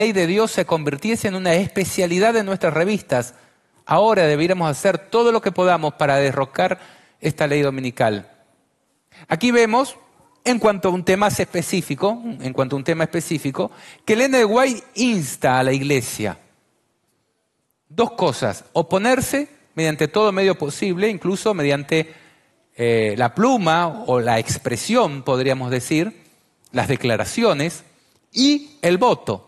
ley de Dios se convirtiese en una especialidad de nuestras revistas. Ahora debiéramos hacer todo lo que podamos para derrocar esta ley dominical. Aquí vemos, en cuanto a un tema específico, que Elena de White insta a la Iglesia. Dos cosas: oponerse mediante todo medio posible, incluso mediante la pluma o la expresión, podríamos decir, las declaraciones, y el voto.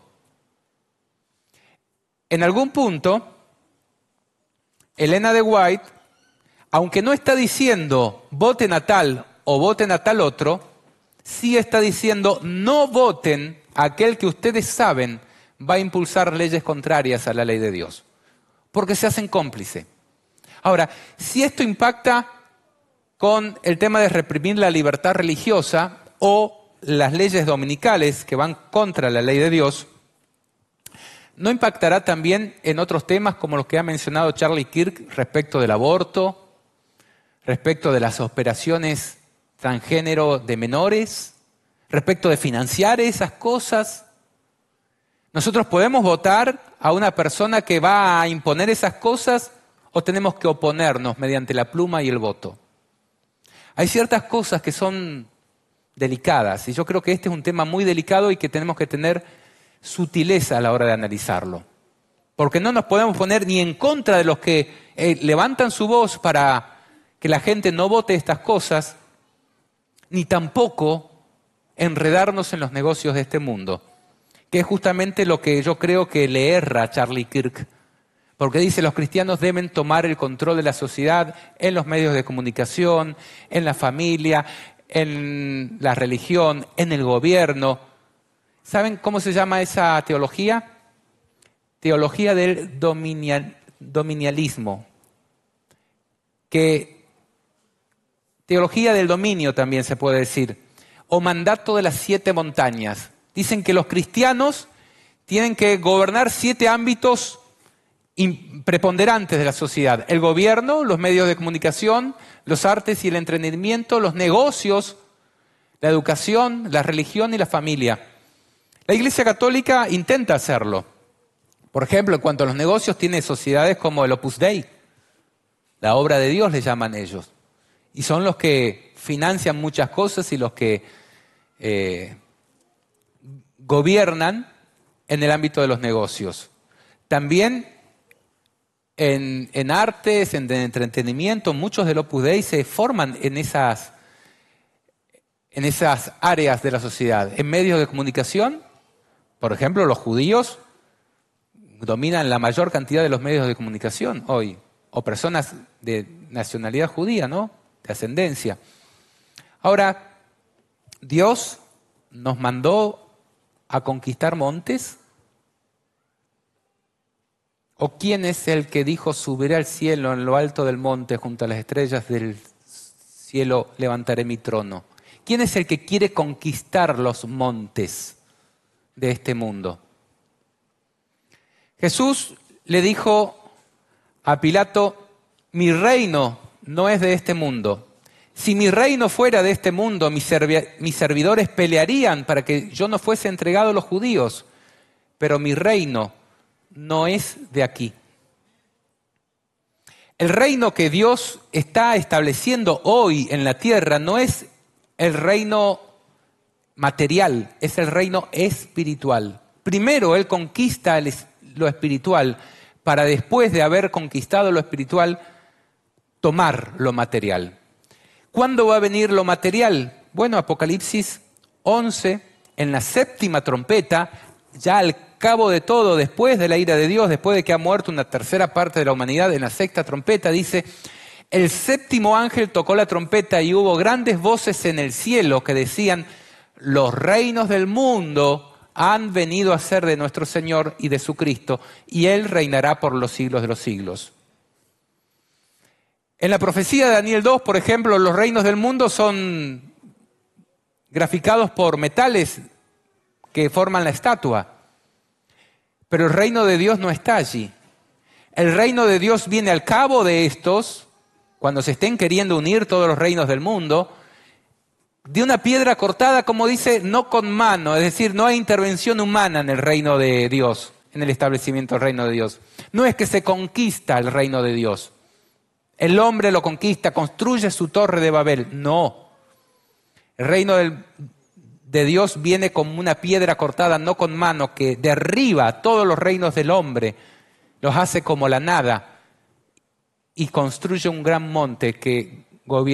En algún punto, Elena de White, aunque no está diciendo voten a tal o voten a tal otro, sí está diciendo no voten a aquel que ustedes saben va a impulsar leyes contrarias a la ley de Dios, porque se hacen cómplices. Ahora, si esto impacta con el tema de reprimir la libertad religiosa o las leyes dominicales que van contra la ley de Dios, ¿no impactará también en otros temas como los que ha mencionado Charlie Kirk respecto del aborto, respecto de las operaciones transgénero de menores, respecto de financiar esas cosas? ¿Nosotros podemos votar a una persona que va a imponer esas cosas o tenemos que oponernos mediante la pluma y el voto? Hay ciertas cosas que son delicadas y yo creo que este es un tema muy delicado y que tenemos que tener sutileza a la hora de analizarlo. Porque no nos podemos poner ni en contra de los que levantan su voz para que la gente no vote estas cosas, ni tampoco enredarnos en los negocios de este mundo, que es justamente lo que yo creo que le erra a Charlie Kirk, porque dice los cristianos deben tomar el control de la sociedad en los medios de comunicación, en la familia, en la religión, en el gobierno. ¿Saben cómo se llama esa teología? Teología del dominialismo. Teología del dominio también se puede decir. O mandato de las 7 montañas. Dicen que los cristianos tienen que gobernar 7 ámbitos preponderantes de la sociedad: el gobierno, los medios de comunicación, los artes y el entretenimiento, los negocios, la educación, la religión y la familia. La Iglesia Católica intenta hacerlo. Por ejemplo, en cuanto a los negocios, tiene sociedades como el Opus Dei, la obra de Dios le llaman ellos, y son los que financian muchas cosas y los que gobiernan en el ámbito de los negocios. También en artes, en entretenimiento, muchos del Opus Dei se forman en esas áreas de la sociedad. En medios de comunicación, por ejemplo, los judíos dominan la mayor cantidad de los medios de comunicación hoy, o personas de nacionalidad judía, ¿no?, de ascendencia. Ahora, ¿Dios nos mandó a conquistar montes? ¿O quién es el que dijo subiré al cielo, en lo alto del monte, junto a las estrellas del cielo levantaré mi trono? ¿Quién es el que quiere conquistar los montes de este mundo? Jesús le dijo a Pilato: mi reino no es de este mundo. Si mi reino fuera de este mundo, mis servidores pelearían para que yo no fuese entregado a los judíos, pero mi reino no es de aquí. El reino que Dios está estableciendo hoy en la tierra no es el reino material, es el reino espiritual. Primero Él conquista lo espiritual para, después de haber conquistado lo espiritual, tomar lo material. ¿Cuándo va a venir lo material? Bueno, Apocalipsis 11, en la 7ª trompeta, ya al cabo de todo, después de la ira de Dios, después de que ha muerto una tercera parte de la humanidad, en la 6ª trompeta dice: el 7º ángel tocó la trompeta y hubo grandes voces en el cielo que decían: los reinos del mundo han venido a ser de nuestro Señor y de su Cristo, y Él reinará por los siglos de los siglos. En la profecía de Daniel 2, por ejemplo, los reinos del mundo son graficados por metales que forman la estatua. Pero el reino de Dios no está allí. El reino de Dios viene al cabo de estos, cuando se estén queriendo unir todos los reinos del mundo, de una piedra cortada, como dice, no con mano, es decir, no hay intervención humana en el reino de Dios, en el establecimiento del reino de Dios. No es que se conquista el reino de Dios. El hombre lo conquista, construye su torre de Babel. No. El reino de Dios viene como una piedra cortada, no con mano, que derriba todos los reinos del hombre, los hace como la nada y construye un gran monte que gobierna